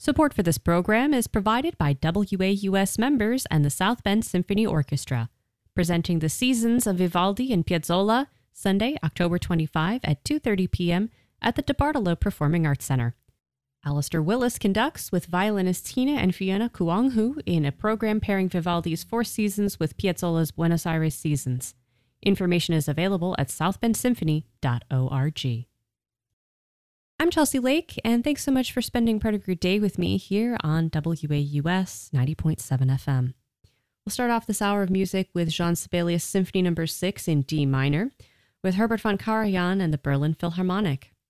Support for this program is provided by WAUS members and the South Bend Symphony Orchestra, presenting the Seasons of Vivaldi and Piazzolla, Sunday, October 25 at 2:30 p.m. at the DeBartolo Performing Arts Center. Alistair Willis conducts with violinists Tina and Fiona Kuanghu in a program pairing Vivaldi's Four Seasons with Piazzolla's Buenos Aires Seasons. Information is available at southbendsymphony.org. I'm Chelsea Lake, and thanks so much for spending part of your day with me here on WAUS 90.7 FM. We'll start off this hour of music with Jean Sibelius Symphony No. 6 in D minor, with Herbert von Karajan and the Berlin Philharmonic.